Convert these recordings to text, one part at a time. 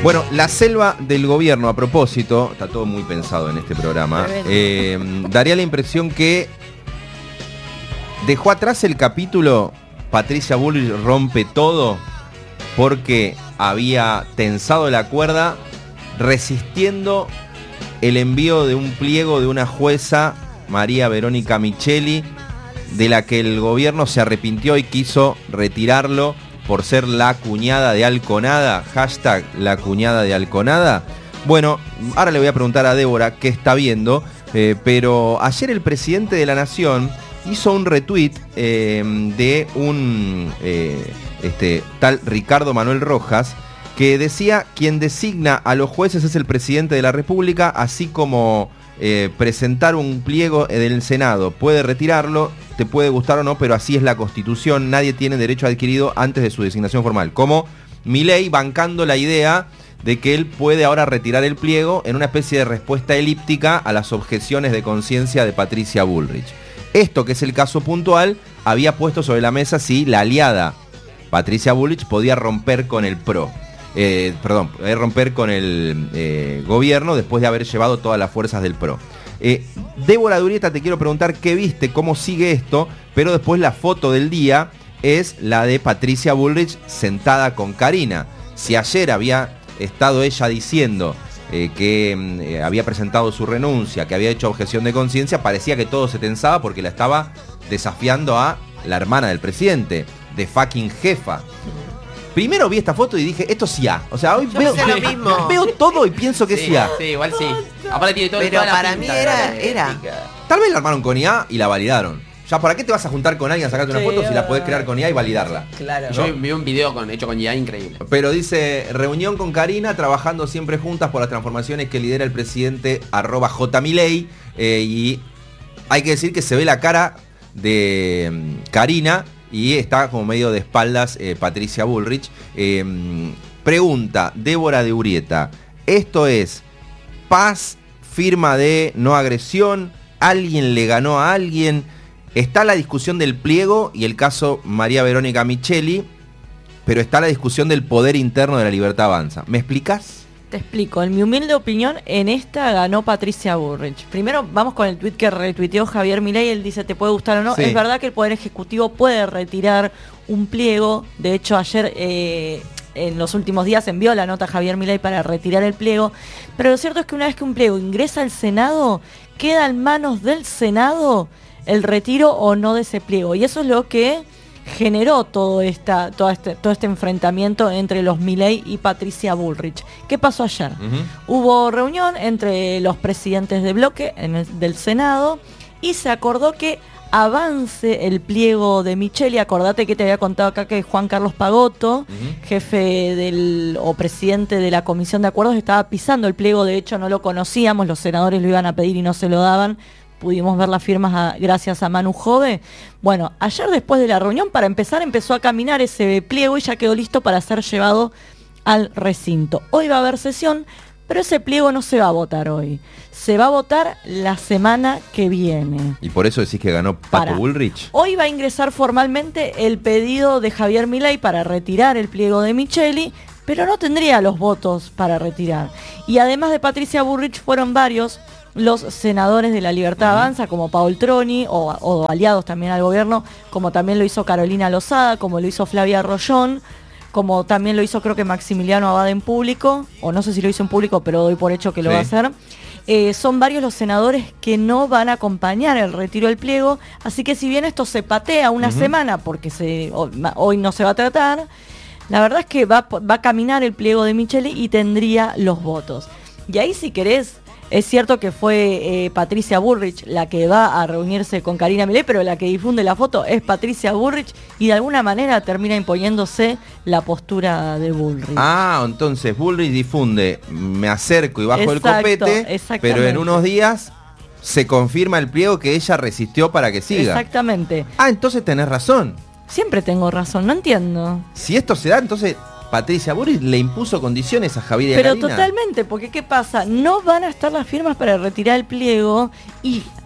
Bueno, la selva del gobierno, a propósito, está todo muy pensado en este programa, daría la impresión que dejó atrás el capítulo Patricia Bullrich rompe todo porque había tensado la cuerda resistiendo el envío de un pliego de una jueza, María Verónica Micheli, de la que el gobierno se arrepintió y quiso retirarlo por ser la cuñada de Alconada, hashtag la cuñada de Alconada. Bueno, ahora le voy a preguntar a Débora qué está viendo, pero ayer el presidente de la Nación hizo un retweet de un tal Ricardo Manuel Rojas, que decía: quien designa a los jueces es el presidente de la República, así como presentar un pliego del Senado puede retirarlo, te puede gustar o no, pero así es la Constitución, nadie tiene derecho adquirido antes de su designación formal. Como Milei bancando la idea de que él puede ahora retirar el pliego en una especie de respuesta elíptica a las objeciones de conciencia de Patricia Bullrich. Esto, que es el caso puntual, había puesto sobre la mesa si la aliada Patricia Bullrich podía romper con el romper con el gobierno después de haber llevado todas las fuerzas del PRO. Débora Durieta, te quiero preguntar qué viste, cómo sigue esto, pero después la foto del día es la de Patricia Bullrich sentada con Karina. Si ayer había estado ella diciendo que había presentado su renuncia, que había hecho objeción de conciencia, parecía que todo se tensaba porque la estaba desafiando a la hermana del presidente, de fucking jefa. Primero vi esta foto y dije, esto sí A. O sea, hoy veo todo y pienso que sí A. Sí, igual sí. Aparte tiene todo. Pero para mí era. Tal vez la armaron con IA y la validaron. Ya, ¿para qué te vas a juntar con alguien a sacarte una foto si la podés crear con IA y validarla? Claro. Yo vi un video hecho con IA increíble. Pero dice, reunión con Karina, trabajando siempre juntas por las transformaciones que lidera el presidente @JMilei. Y hay que decir que se ve la cara de Karina y está como medio de espaldas Patricia Bullrich. Pregunta Débora de Urieta, ¿esto es paz, firma de no agresión? ¿Alguien le ganó a alguien? Está la discusión del pliego y el caso María Verónica Micheli, pero está la discusión del poder interno de La Libertad Avanza. ¿Me explicás? Te explico. En mi humilde opinión, en esta ganó Patricia Bullrich. Primero vamos con el tuit que retuiteó Javier Milei. Él dice, ¿te puede gustar o no? Sí. Es verdad que el Poder Ejecutivo puede retirar un pliego. De hecho, ayer, en los últimos días, envió la nota a Javier Milei para retirar el pliego. Pero lo cierto es que una vez que un pliego ingresa al Senado, queda en manos del Senado el retiro o no de ese pliego. Y eso es lo que generó todo este enfrentamiento entre los Milei y Patricia Bullrich. ¿Qué pasó ayer? Hubo reunión entre los presidentes de bloque del Senado y se acordó que avance el pliego de Micheli. Acordate que te había contado acá que Juan Carlos Pagotto, jefe o presidente de la Comisión de Acuerdos, estaba pisando el pliego. De hecho, no lo conocíamos, los senadores lo iban a pedir y no se lo daban. Pudimos ver las firmas gracias a Manu Jove. Bueno, ayer después de la reunión, para empezar, empezó a caminar ese pliego y ya quedó listo para ser llevado al recinto. Hoy va a haber sesión, pero ese pliego no se va a votar hoy. Se va a votar la semana que viene. ¿Y por eso decís que ganó Pato Bullrich? Hoy va a ingresar formalmente el pedido de Javier Milei para retirar el pliego de Micheli, pero no tendría los votos para retirar. Y además de Patricia Bullrich, fueron varios los senadores de La Libertad Avanza, como Paul Troni, o aliados también al gobierno, como también lo hizo Carolina Lozada, como lo hizo Flavia Rollón, como también lo hizo creo que Maximiliano Abad en público, o no sé si lo hizo en público, pero doy por hecho que lo va a hacer. Son varios los senadores que no van a acompañar el retiro del pliego, así que si bien esto se patea una semana, porque hoy no se va a tratar, la verdad es que va a caminar el pliego de Micheli y tendría los votos. Y ahí, si querés, es cierto que fue Patricia Bullrich la que va a reunirse con Karina Milei, pero la que difunde la foto es Patricia Bullrich y de alguna manera termina imponiéndose la postura de Bullrich. Ah, entonces Bullrich difunde, me acerco y bajo el copete, pero en unos días se confirma el pliego que ella resistió para que siga. Exactamente. Ah, entonces tenés razón. Siempre tengo razón, no entiendo. Si esto se da, entonces Patricia Bullrich le impuso condiciones a Javier y a Karina. Pero totalmente, porque ¿qué pasa? No van a estar las firmas para retirar el pliego y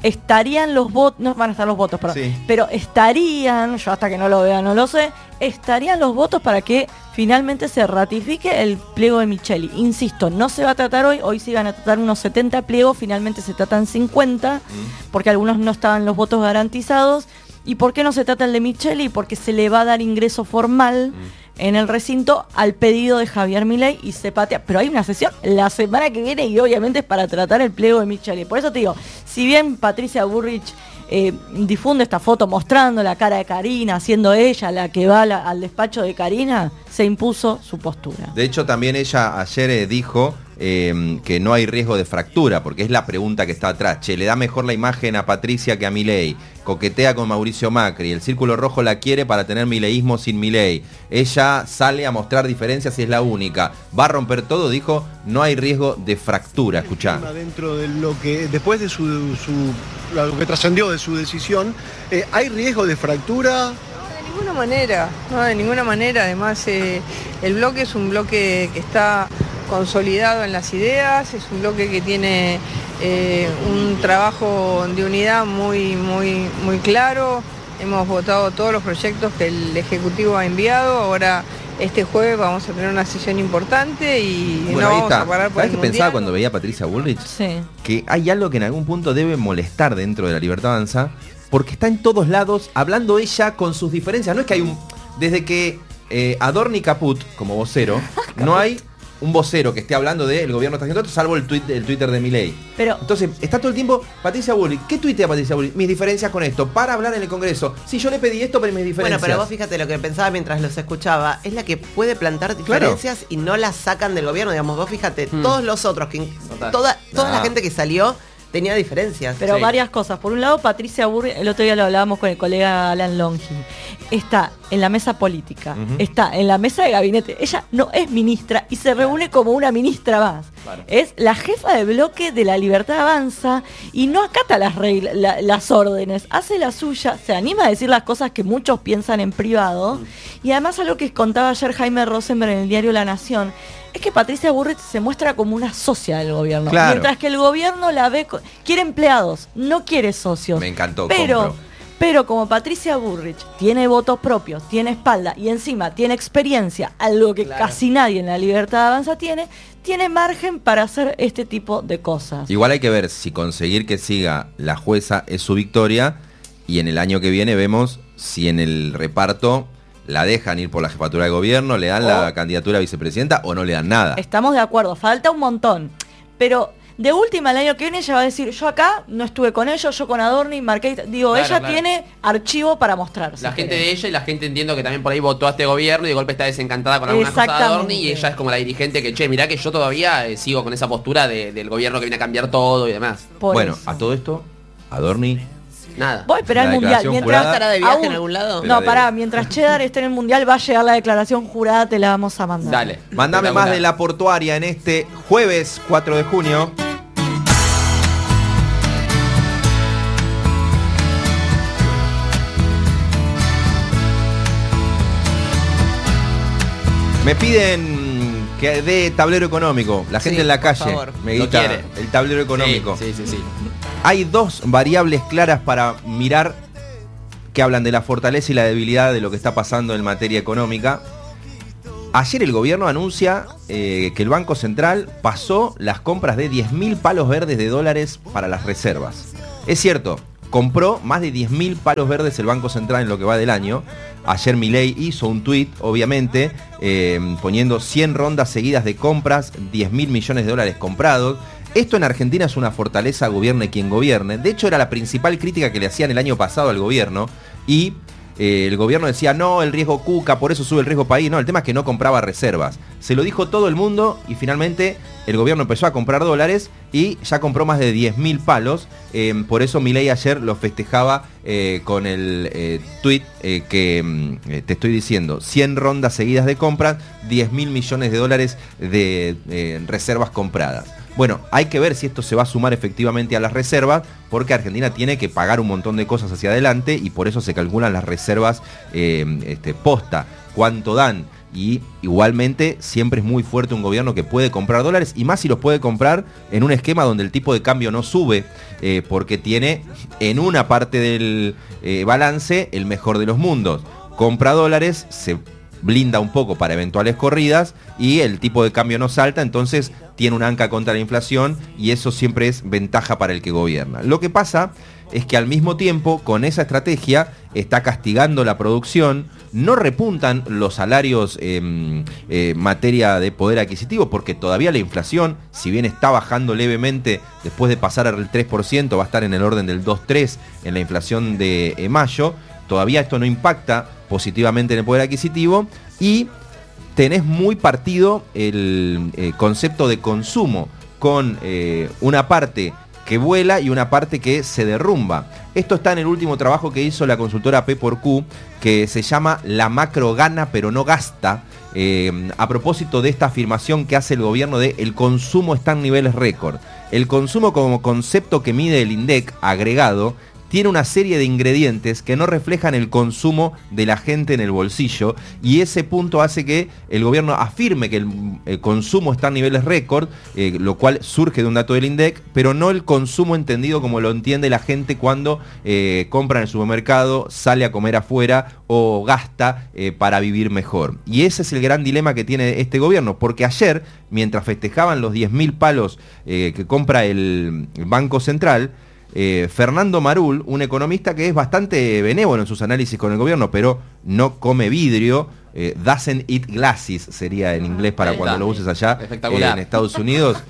estarían los votos, no van a estar los votos, pero estarían, yo hasta que no lo vea no lo sé, estarían los votos para que finalmente se ratifique el pliego de Micheli. Insisto, no se va a tratar hoy se iban a tratar unos 70 pliegos, finalmente se tratan 50, porque algunos no estaban los votos garantizados. ¿Y por qué no se trata el de Micheli? Porque se le va a dar ingreso formal en el recinto al pedido de Javier Milei y se patea. Pero hay una sesión la semana que viene y obviamente es para tratar el pliego de Micheli. Por eso te digo, si bien Patricia Bullrich difunde esta foto mostrando la cara de Karina, siendo ella la que va al despacho de Karina, se impuso su postura. De hecho, también ella ayer dijo que no hay riesgo de fractura, porque es la pregunta que está atrás. Che, le da mejor la imagen a Patricia que a Milei, coquetea con Mauricio Macri, el Círculo Rojo la quiere para tener mileísmo sin Milei. Ella sale a mostrar diferencias y es la única. Va a romper todo, dijo, no hay riesgo de fractura. Escuchá. Dentro de lo que, después de lo que trascendió de su decisión, ¿hay riesgo de fractura? De ninguna manera. Además, el bloque es un bloque que está consolidado en las ideas, es un bloque que tiene un trabajo de unidad muy claro. Hemos votado todos los proyectos que el Ejecutivo ha enviado. Ahora, este jueves vamos a tener una sesión importante y bueno, no vamos a parar por el mundial. Pensaba cuando veía a Patricia Bullrich? Sí. Que hay algo que en algún punto debe molestar dentro de La Libertad Avanza, porque está en todos lados hablando ella con sus diferencias. No es que hay desde que Adorni Caput, como vocero, no hay un vocero que esté hablando de el gobierno está haciendo esto, salvo el Twitter de Milei. Pero entonces, está todo el tiempo Patricia Bullrich. ¿Qué tuitea Patricia Bullrich? Mis diferencias con esto, para hablar en el Congreso. Sí, yo le pedí esto, pero mis diferencias. Bueno, pero vos fíjate, lo que pensaba mientras los escuchaba, es la que puede plantar diferencias y no las sacan del gobierno. Digamos, vos fíjate, todos los otros, toda la gente que salió tenía diferencias. Pero varias cosas. Por un lado, Patricia Bullrich, el otro día lo hablábamos con el colega Alan Longi, está en la mesa política, está en la mesa de gabinete. Ella no es ministra y se reúne como una ministra más. Claro. Es la jefa de bloque de La Libertad Avanza y no acata las reglas, las órdenes, hace la suya, se anima a decir las cosas que muchos piensan en privado. Y además, algo que contaba ayer Jaime Rosenberg en el diario La Nación, es que Patricia Bullrich se muestra como una socia del gobierno. Claro. Mientras que el gobierno la ve, quiere empleados, no quiere socios. Me encantó, pero como Patricia Bullrich tiene votos propios, tiene espalda y encima tiene experiencia, algo que casi nadie en La Libertad Avanza tiene margen para hacer este tipo de cosas. Igual hay que ver si conseguir que siga la jueza es su victoria, y en el año que viene vemos si en el reparto la dejan ir por la jefatura de gobierno, le dan la candidatura a vicepresidenta o no le dan nada. Estamos de acuerdo, falta un montón. Pero de última, el año que viene ella va a decir, yo acá no estuve con ellos, yo con Adorni, marqué, digo, claro, ella tiene archivo para mostrar. La gente de ella y la gente, entiendo que también por ahí votó a este gobierno y de golpe está desencantada con algunas cosas de Adorni, y ella es como la dirigente que, che, mirá que yo todavía sigo con esa postura del gobierno que viene a cambiar todo y demás. Bueno, a todo esto, Adorni... Nada. Voy a esperar el mundial. Mientras estará de viaje en algún lado. No, pará, mientras Cheddar esté en el mundial va a llegar la declaración jurada, te la vamos a mandar. Dale. Mándame más de La Portuaria en este jueves 4 de junio. Me piden que dé tablero económico. La gente en la calle me grita el tablero económico. Sí. Hay dos variables claras para mirar que hablan de la fortaleza y la debilidad de lo que está pasando en materia económica. Ayer el gobierno anuncia que el Banco Central pasó las compras de 10.000 palos verdes de dólares para las reservas. Es cierto, compró más de 10.000 palos verdes el Banco Central en lo que va del año. Ayer Milei hizo un tuit, obviamente, poniendo 100 rondas seguidas de compras, 10.000 millones de dólares comprados. Esto en Argentina es una fortaleza, gobierne quien gobierne. De hecho, era la principal crítica que le hacían el año pasado al gobierno. Y el gobierno decía, no, el riesgo Cuca, por eso sube el riesgo país. No, el tema es que no compraba reservas. Se lo dijo todo el mundo y finalmente el gobierno empezó a comprar dólares y ya compró más de 10.000 palos. Por eso Milei ayer lo festejaba con el tuit que te estoy diciendo. 100 rondas seguidas de compras, 10.000 millones de dólares de reservas compradas. Bueno, hay que ver si esto se va a sumar efectivamente a las reservas, porque Argentina tiene que pagar un montón de cosas hacia adelante y por eso se calculan las reservas posta, cuánto dan. y igualmente siempre es muy fuerte un gobierno que puede comprar dólares, y más si los puede comprar en un esquema donde el tipo de cambio no sube, porque tiene en una parte del balance el mejor de los mundos. Compra dólares, se blinda un poco para eventuales corridas y el tipo de cambio no salta, entonces tiene un anca contra la inflación y eso siempre es ventaja para el que gobierna. Lo que pasa es que al mismo tiempo, con esa estrategia, está castigando la producción, no repuntan los salarios en materia de poder adquisitivo, porque todavía la inflación, si bien está bajando levemente después de pasar al 3%, va a estar en el orden del 2,3% en la inflación de mayo, todavía esto no impacta positivamente en el poder adquisitivo, y tenés muy partido el concepto de consumo, con una parte que vuela y una parte que se derrumba. Esto está en el último trabajo que hizo la consultora P4Q, que se llama La macro gana pero no gasta, a propósito de esta afirmación que hace el gobierno de el consumo está en niveles récord. El consumo como concepto que mide el INDEC agregado tiene una serie de ingredientes que no reflejan el consumo de la gente en el bolsillo, y ese punto hace que el gobierno afirme que el consumo está a niveles récord, lo cual surge de un dato del INDEC, pero no el consumo entendido como lo entiende la gente cuando compra en el supermercado, sale a comer afuera o gasta para vivir mejor. Y ese es el gran dilema que tiene este gobierno, porque ayer, mientras festejaban los 10.000 palos que compra el Banco Central, Fernando Marul, un economista que es bastante benévolo en sus análisis con el gobierno, pero no come vidrio, doesn't eat glasses sería en inglés para cuando lo uses allá en Estados Unidos,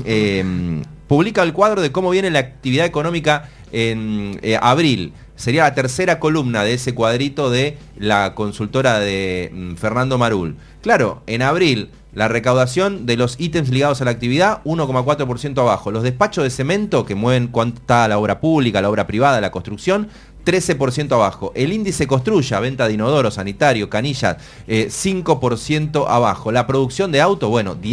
publica el cuadro de cómo viene la actividad económica en abril. Sería la tercera columna de ese cuadrito de la consultora de Fernando Marul. Claro, en abril la recaudación de los ítems ligados a la actividad, 1,4% abajo. Los despachos de cemento, que mueven cuánto está la obra pública, la obra privada, la construcción, 13% abajo. El índice Construya, venta de inodoro, sanitario, canillas, 5% abajo. La producción de auto,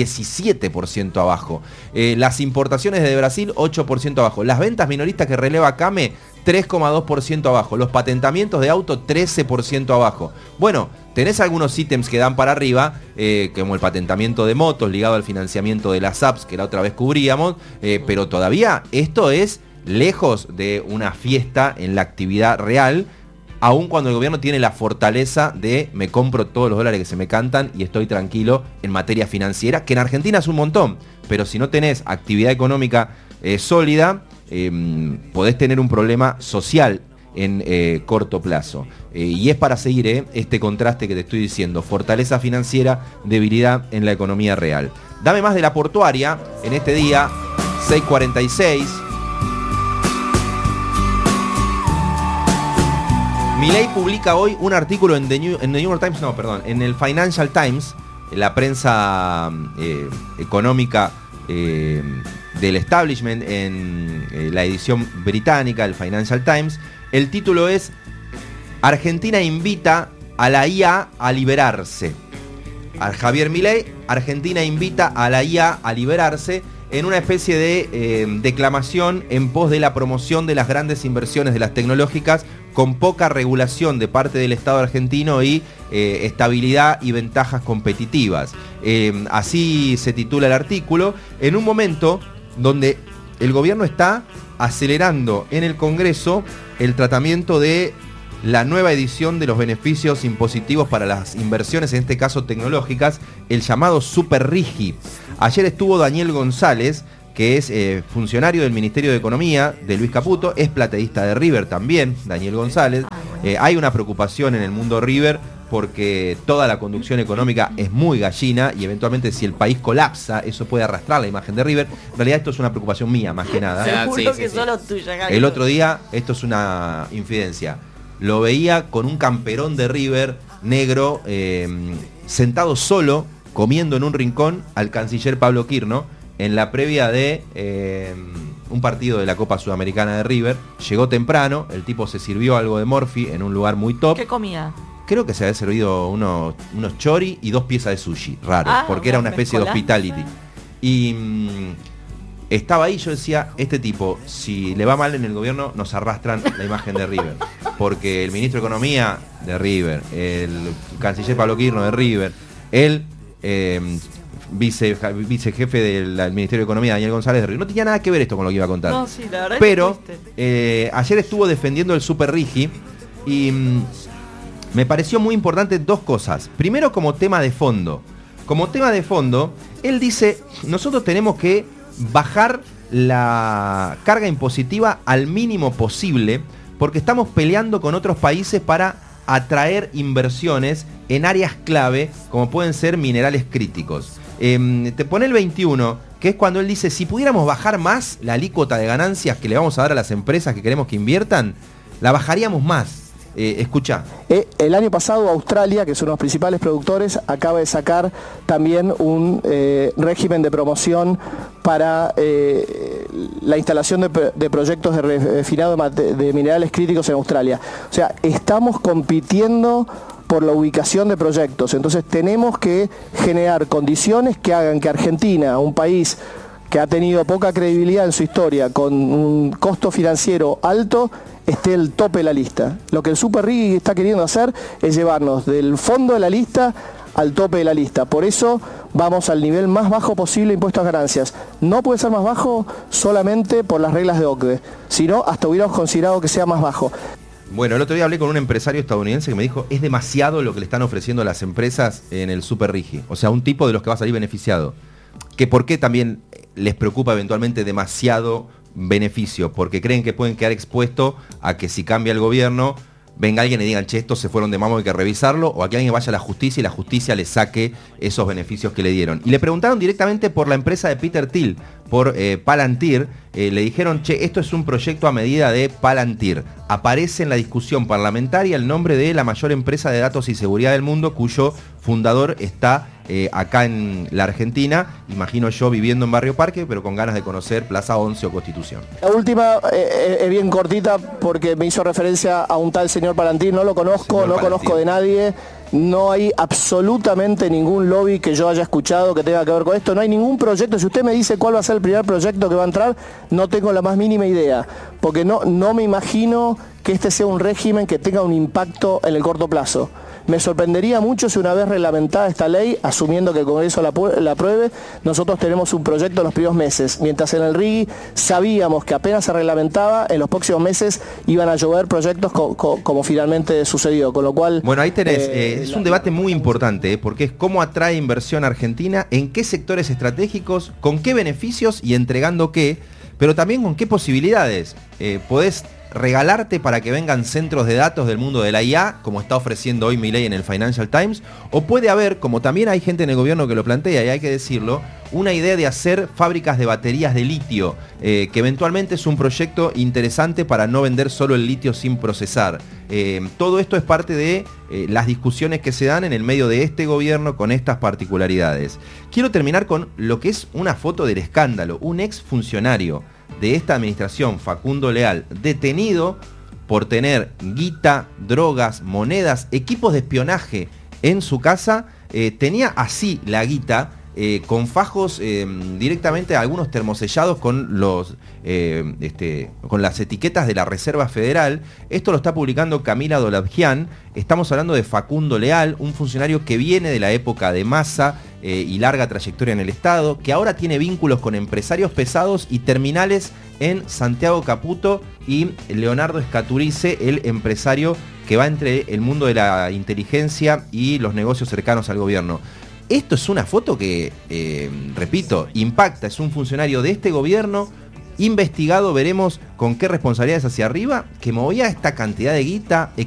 17% abajo. Las importaciones de Brasil, 8% abajo. Las ventas minoristas que releva CAME, 3,2% abajo. Los patentamientos de auto, 13% abajo. Bueno, tenés algunos ítems que dan para arriba, como el patentamiento de motos ligado al financiamiento de las apps que la otra vez cubríamos, pero todavía esto es lejos de una fiesta en la actividad real, aun cuando el gobierno tiene la fortaleza de me compro todos los dólares que se me cantan y estoy tranquilo en materia financiera, que en Argentina es un montón, pero si no tenés actividad económica sólida, podés tener un problema social en corto plazo. Y es para seguir este contraste que te estoy diciendo, fortaleza financiera, debilidad en la economía real. Dame más de la portuaria en este día, 6:46. Milei publica hoy un artículo en en el Financial Times, la prensa económica del establishment, en la edición británica, el Financial Times. El título es Argentina invita a la IA a liberarse. A Javier Milei, Argentina invita a la IA a liberarse, en una especie de declamación en pos de la promoción de las grandes inversiones de las tecnológicas con poca regulación de parte del Estado argentino y estabilidad y ventajas competitivas. Así se titula el artículo, en un momento donde el gobierno está acelerando en el Congreso el tratamiento de la nueva edición de los beneficios impositivos para las inversiones, en este caso tecnológicas, el llamado Super RIGI. Ayer estuvo Daniel González, que es funcionario del Ministerio de Economía de Luis Caputo, es plateísta de River también, Daniel González. Hay una preocupación en el mundo River porque toda la conducción económica es muy gallina y eventualmente si el país colapsa, eso puede arrastrar la imagen de River. En realidad esto es una preocupación mía, más que nada. Seguro que solo tuya. El otro día, esto es una infidencia, lo veía con un camperón de River negro, sentado solo, comiendo en un rincón al canciller Pablo Quirno, en la previa de un partido de la Copa Sudamericana de River. Llegó temprano, el tipo se sirvió algo de morfi en un lugar muy top. ¿Qué comía? Creo que se había servido unos chori y 2 piezas de sushi, raro, porque era una especie de hospitality. Y estaba ahí, yo decía, este tipo, si le va mal en el gobierno, nos arrastran la imagen de River. Porque el ministro de Economía de River, el canciller Pablo Quirno de River, el vicejefe del Ministerio de Economía, Daniel González de Río. No tenía nada que ver esto con lo que iba a contar. No, sí, la verdad. Pero ayer estuvo defendiendo el Super Rigi y me pareció muy importante dos cosas. Primero, como tema de fondo. Como tema de fondo, él dice, nosotros tenemos que bajar la carga impositiva al mínimo posible porque estamos peleando con otros países para atraer inversiones en áreas clave como pueden ser minerales críticos. Te pone el 21, que es cuando él dice, si pudiéramos bajar más la alícuota de ganancias que le vamos a dar a las empresas que queremos que inviertan, la bajaríamos más. Escucha. El año pasado Australia, que es uno de los principales productores, acaba de sacar también un régimen de promoción para la instalación de proyectos de refinado de minerales críticos en Australia. O sea, estamos compitiendo por la ubicación de proyectos. Entonces tenemos que generar condiciones que hagan que Argentina, un país que ha tenido poca credibilidad en su historia, con un costo financiero alto, esté el tope de la lista. Lo que el Super Rigi está queriendo hacer es llevarnos del fondo de la lista al tope de la lista. Por eso vamos al nivel más bajo posible de impuestos a ganancias. No puede ser más bajo solamente por las reglas de OCDE, sino hasta hubiéramos considerado que sea más bajo. Bueno, el otro día hablé con un empresario estadounidense que me dijo, es demasiado lo que le están ofreciendo a las empresas en el Super Rigi. O sea, un tipo de los que va a salir beneficiado. Que por qué también les preocupa eventualmente demasiado beneficio, porque creen que pueden quedar expuestos a que si cambia el gobierno, venga alguien y digan, che, estos se fueron de mamo, hay que revisarlo, o a que alguien vaya a la justicia y la justicia le saque esos beneficios que le dieron. Y le preguntaron directamente por la empresa de Peter Thiel, por Palantir, le dijeron, che, esto es un proyecto a medida de Palantir. Aparece en la discusión parlamentaria el nombre de la mayor empresa de datos y seguridad del mundo, cuyo fundador está acá en la Argentina, imagino yo viviendo en Barrio Parque, pero con ganas de conocer Plaza 11 o Constitución. La última es bien cortita porque me hizo referencia a un tal señor Palantir, no lo conozco, no conozco de nadie, no hay absolutamente ningún lobby que yo haya escuchado que tenga que ver con esto, no hay ningún proyecto. Si usted me dice cuál va a ser el primer proyecto que va a entrar, no tengo la más mínima idea, porque no me imagino que este sea un régimen que tenga un impacto en el corto plazo. Me sorprendería mucho si una vez reglamentada esta ley, asumiendo que el Congreso la apruebe, nosotros tenemos un proyecto en los primeros meses, mientras en el Rigi sabíamos que apenas se reglamentaba, en los próximos meses iban a llover proyectos como finalmente sucedió, con lo cual... Bueno, ahí tenés, es un debate muy importante, porque es cómo atrae inversión argentina, en qué sectores estratégicos, con qué beneficios y entregando qué, pero también con qué posibilidades. Podés regalarte para que vengan centros de datos del mundo de la IA, como está ofreciendo hoy Milei en el Financial Times, o puede haber, como también hay gente en el gobierno que lo plantea, y hay que decirlo, una idea de hacer fábricas de baterías de litio, que eventualmente es un proyecto interesante para no vender solo el litio sin procesar. Todo esto es parte de las discusiones que se dan en el medio de este gobierno con estas particularidades. Quiero terminar con lo que es una foto del escándalo. Un ex funcionario de esta administración, Facundo Leal, detenido por tener guita, drogas, monedas, equipos de espionaje en su casa. Tenía así la guita, con fajos directamente, algunos termosellados con con las etiquetas de la Reserva Federal. Esto lo está publicando Camila Dolavgian. Estamos hablando de Facundo Leal, un funcionario que viene de la época de Massa y larga trayectoria en el Estado, que ahora tiene vínculos con empresarios pesados y terminales en Santiago Caputo y Leonardo Scaturice, el empresario que va entre el mundo de la inteligencia y los negocios cercanos al gobierno. Esto es una foto que, repito, impacta. Es un funcionario de este gobierno, investigado, veremos con qué responsabilidades hacia arriba, que movía esta cantidad de guita,